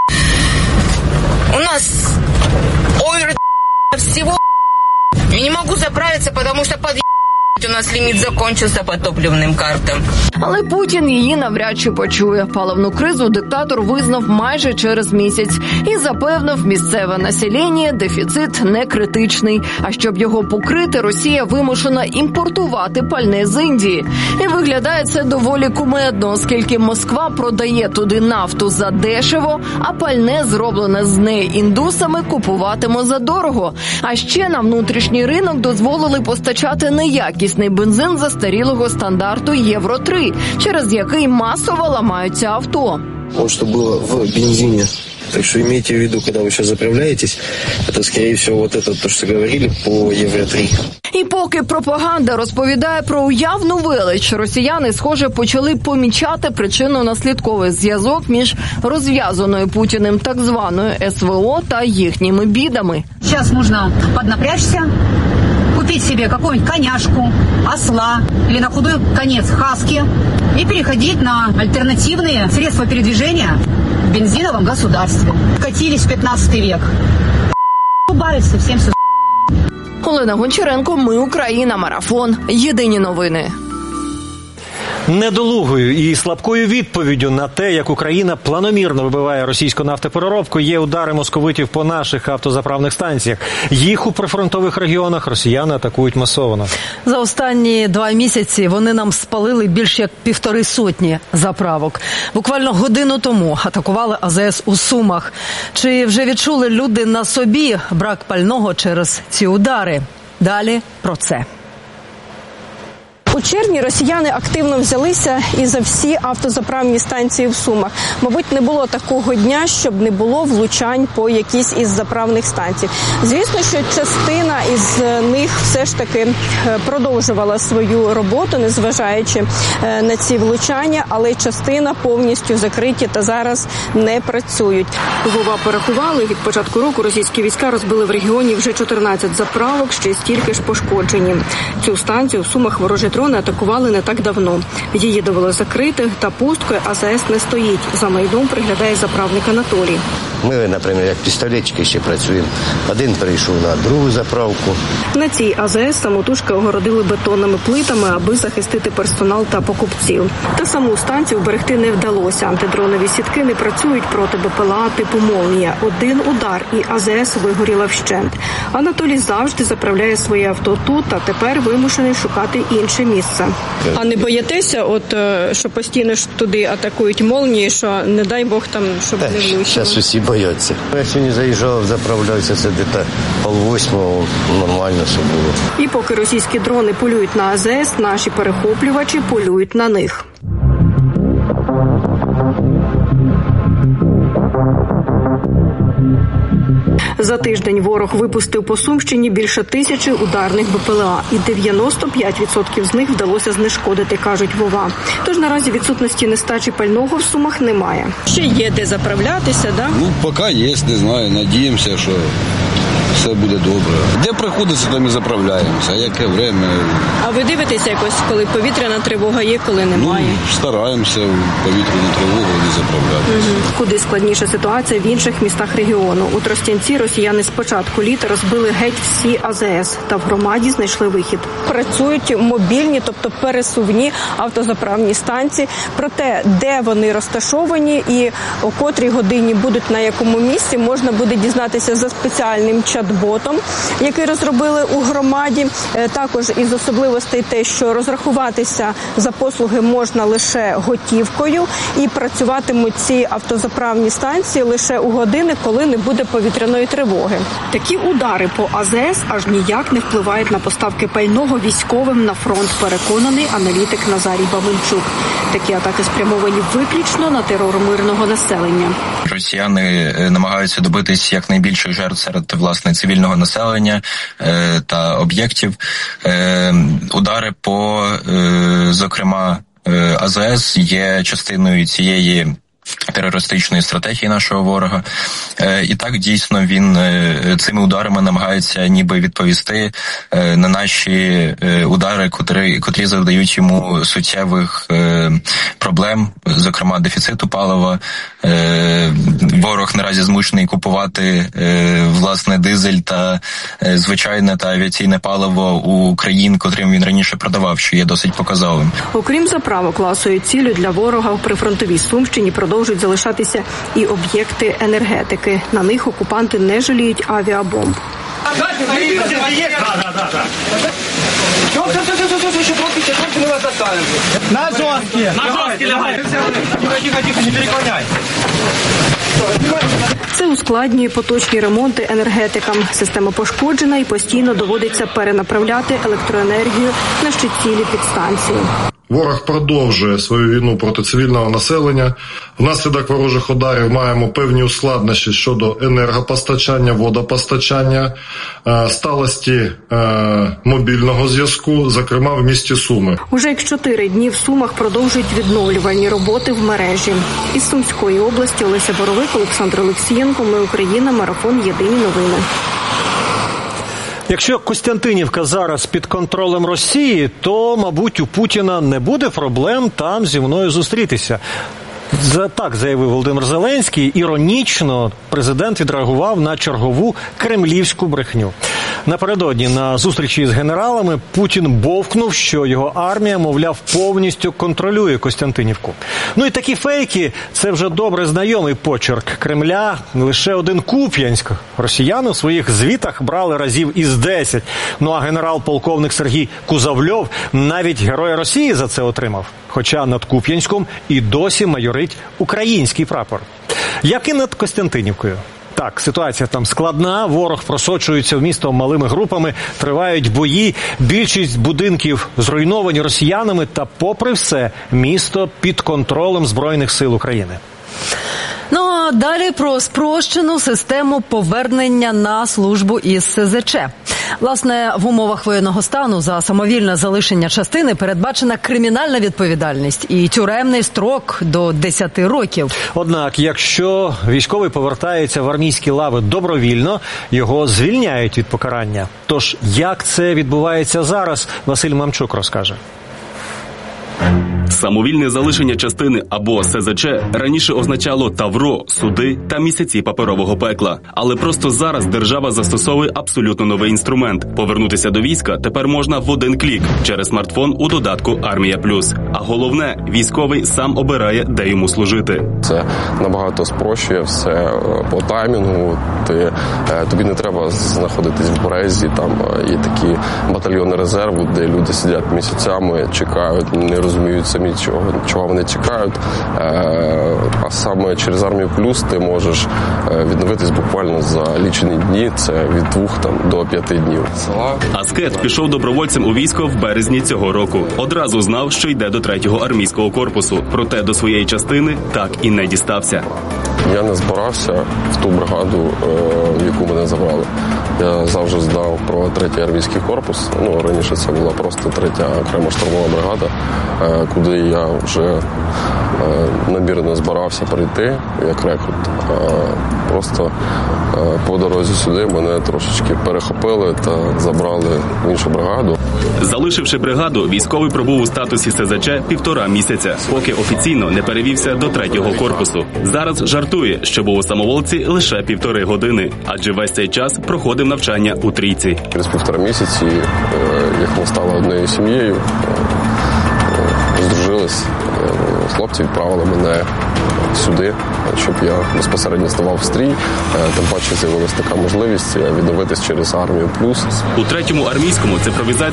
у нас всего. Я не могу заправиться, потому что у нас ліміт закінчився по топливним картам. Але Путін її навряд чи почує. Паливну кризу диктатор визнав майже через місяць і запевнив, місцеве населення дефіцит не критичний. А щоб його покрити, Росія вимушена імпортувати пальне з Індії. І виглядає це доволі кумедно, оскільки Москва продає туди нафту за дешево, а пальне, зроблене з неї індусами, купуватиме за дорого. А ще на внутрішній ринок дозволили постачати неякісні бензин застарілого стандарту Євро-3, через який масово ламаються авто. Вот что было в бензине. Так что имейте в виду, когда вы сейчас заправляетесь, это, скорее всего, вот это, то, что говорили по Евро-3. І поки пропаганда розповідає про уявну велич, росіяни, схоже, почали помічати причинно-наслідковий зв'язок між розв'язаною Путіним так званою СВО та їхніми бідами. Зараз можна піднапрячься, купить себе какую-нибудь коняшку, осла или на худой конец хаски и переходить на альтернативные средства передвижения в бензиновом государстве. Катились в 15 век. Убавиться всем все. Олена Гончаренко, Ми Україна, Марафон. Єдині новини. Недолугою і слабкою відповіддю на те, як Україна планомірно вибиває російську нафтопереробку, є удари московитів по наших автозаправних станціях. Їх у прифронтових регіонах росіяни атакують масово. За останні 2 місяці вони нам спалили більш як 150 заправок. Буквально годину тому атакували АЗС у Сумах. Чи вже відчули люди на собі брак пального через ці удари? Далі про це. У червні росіяни активно взялися і за всі автозаправні станції в Сумах. Мабуть, не було такого дня, щоб не було влучань по якійсь із заправних станцій. Звісно, що частина із них все ж таки продовжувала свою роботу, незважаючи на ці влучання, але частина повністю закриті та зараз не працюють. Вова порахували, від початку року російські війська розбили в регіоні вже 14 заправок, ще стільки ж пошкоджені. Цю станцію в Сумах ворожі дрони атакували не так давно. Її довелося закрити, та пусткою АЗС не стоїть. За майном приглядає заправник Анатолій. Ми, наприклад, як пістолетчики ще працюємо. Один прийшов на другу заправку. На цій АЗС самотужки огородили бетонними плитами, аби захистити персонал та покупців. Та саму станцію вберегти не вдалося. Антидронові сітки не працюють проти БПЛА типу «Молнія». Один удар і АЗС вигоріла вщент. Анатолій завжди заправляє своє авто тут, а тепер вимушений шукати інше місце. А не боїтеся, що постійно ж туди атакують «Молнії», що не дай Бог там, щоб не влучило? Зараз усі бояться. Я сьогодні заїжджав, заправлявся, це десь 7:30, нормально все було. І поки російські дрони полюють на АЗС, наші перехоплювачі полюють на них. За тиждень ворог випустив по Сумщині більше 1000 ударних БПЛА, і 95% з них вдалося знешкодити, кажуть в ОВА. Тож наразі відсутності нестачі пального в Сумах немає. Ще є де заправлятися, да? Поки є, не знаю, надіємося, що все буде добре. Де приходиться, там і заправляємося, а яке время. А ви дивитеся якось, коли повітряна тривога є, коли немає? Стараємося в повітряну тривогу не заправлятися. Куди складніша ситуація в інших містах регіону. У Тростянці росіяни з початку літа розбили геть всі АЗС та в громаді знайшли вихід. Працюють мобільні, тобто пересувні автозаправні станції. Про те, де вони розташовані і о котрій годині будуть на якому місці, можна буде дізнатися за спеціальним чат-ботом, який розробили у громаді. Також із особливостей те, що розрахуватися за послуги можна лише готівкою, і працюватимуть ці автозаправні станції лише у години, коли не буде повітряної тривоги. Такі удари по АЗС аж ніяк не впливають на поставки пального військовим на фронт, переконаний аналітик Назарій Бавинчук. Такі атаки спрямовані виключно на терор мирного населення. Росіяни намагаються добитись якнайбільших жертв серед, власне, цивільного населення та об'єктів. Удари по, зокрема, АЗС є частиною цієї терористичної стратегії нашого ворога. І так, дійсно, він цими ударами намагається ніби відповісти на наші удари, котрі завдають йому суттєвих проблем, зокрема дефіциту палива. Ворог наразі змушений купувати власне дизель та звичайне та авіаційне паливо у країн, котрим він раніше продавав, що є досить показовим. Окрім заправок, класовою ціллю для ворога в прифронтовій Сумщині продовжують залишатися і об'єкти енергетики. На них окупанти не жаліють авіабомб. На жорсткі! На жорсткі лягай! Тихо, не переклоняй! Це ускладнює поточні ремонти енергетикам. Система пошкоджена і постійно доводиться перенаправляти електроенергію на ще цілі підстанції. Ворог продовжує свою війну проти цивільного населення. Внаслідок ворожих ударів маємо певні ускладнощі щодо енергопостачання, водопостачання, сталості мобільного зв'язку, зокрема в місті Суми. Уже як 4 дні в Сумах продовжують відновлювальні роботи в мережі. Із Сумської області Олеся Боровик, Олександр Олексієнко, Ми Україна, Марафон, Єдині новини. Якщо Костянтинівка зараз під контролем Росії, то, мабуть, у Путіна не буде проблем там зі мною зустрітися. Так заявив Володимир Зеленський. Іронічно президент відреагував на чергову кремлівську брехню. Напередодні на зустрічі з генералами Путін бовкнув, що його армія, мовляв, повністю контролює Костянтинівку. Ну і такі фейки – це вже добре знайомий почерк Кремля. Лише один Куп'янськ росіяни у своїх звітах брали разів із 10. Ну а генерал-полковник Сергій Кузовльов навіть Героя Росії за це отримав. Хоча над Куп'янськом і досі майорить український прапор. Як і над Костянтинівкою. Так, ситуація там складна, ворог просочується в місто малими групами, тривають бої, більшість будинків зруйновані росіянами, та попри все, місто під контролем Збройних сил України. Ну, а далі про спрощену систему повернення на службу із СЗЧ. Власне, в умовах воєнного стану за самовільне залишення частини передбачена кримінальна відповідальність і тюремний строк до 10 років. Однак, якщо військовий повертається в армійські лави добровільно, його звільняють від покарання. Тож, як це відбувається зараз, Василь Мамчук розкаже. Самовільне залишення частини або СЗЧ раніше означало тавро, суди та місяці паперового пекла. Але просто зараз держава застосовує абсолютно новий інструмент. Повернутися до війська тепер можна в один клік через смартфон у додатку «Армія Плюс». А головне, військовий сам обирає, де йому служити. Це набагато спрощує все по таймінгу. Тобі не треба знаходитись в Березі, там є такі батальйони резерву, де люди сидять місяцями, чекають, не розуміють самі, розуміють, чого вони чекають. А саме через Армію Плюс ти можеш відновитись буквально за лічені дні, це від 2 до 5 днів. Аскет пішов добровольцем у військо в березні цього року. Одразу знав, що йде до 3-го армійського корпусу. Проте до своєї частини так і не дістався. Я не збирався в ту бригаду, в яку мене забрали. Я завжди знав про 3-й армійський корпус. Раніше це була просто 3-я окрема штурмова бригада, куди я вже намірено збирався прийти як рекрут. Просто по дорозі сюди мене трошечки перехопили та забрали в іншу бригаду. Залишивши бригаду, військовий пробув у статусі СЗЧ 1,5 місяця, поки офіційно не перевівся до 3-го корпусу. Зараз жартує, що був у самоволці лише 1,5 години, адже весь цей час проходив навчання у Трійці. Через 1,5 місяці, як ми стали однією сім'єю, здружились, хлопці відправили мене сюди, щоб я безпосередньо ставав в стрій. Тим паче з'явилася така можливість відновитись через Армію Плюс. У 3-му армійському цифровізація